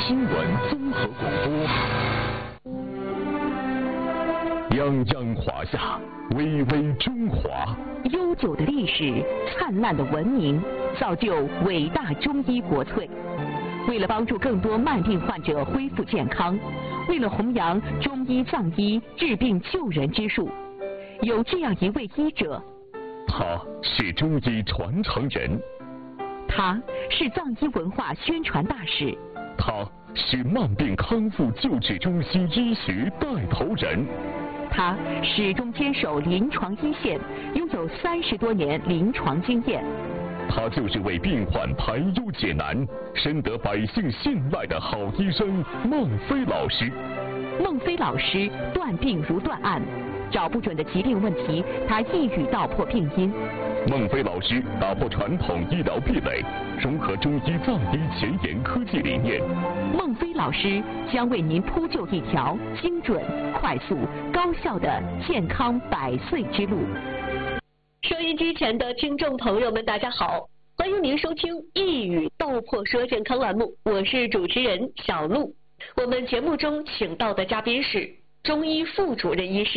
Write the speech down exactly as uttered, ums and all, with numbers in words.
新闻综合广播。泱泱华夏，巍巍中华。 悠久的历史，灿烂的文明，造就伟大中医国粹。为了帮助更多慢病患者恢复健康，为了弘扬中医藏医治病救人之术，有这样一位医者， 他是中医传承人， 他是藏医文化宣传大使， 他是慢病康复救治中心医学带头人， 他始终坚守临床一线，拥有三十多年临床经验。 他就是为病患排忧解难、深得百姓信赖的好医生孟非老师。 孟非老师断病如断案，找不准的疾病问题，他一语道破病因。 孟非老师打破传统医疗壁垒，融合中医藏医前沿科技理念。 孟非老师将为您铺就一条精准、快速、高效的健康百岁之路。 收音机前的听众朋友们，大家好，欢迎您收听《一语道破说》健康栏目，我是主持人小璐。我们节目中请到的嘉宾是中医副主任医师